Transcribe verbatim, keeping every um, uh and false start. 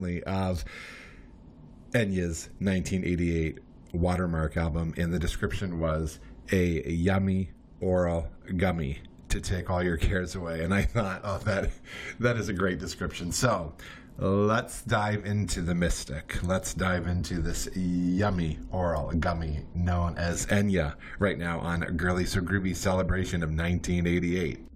of Enya's nineteen eighty-eight Watermark album, and the description was a yummy oral gummy to take all your cares away. And I thought, oh, that that is a great description. So let's dive into the mystic. Let's dive into this yummy oral gummy known as Enya right now on Girly So Groovy celebration of nineteen eighty-eight.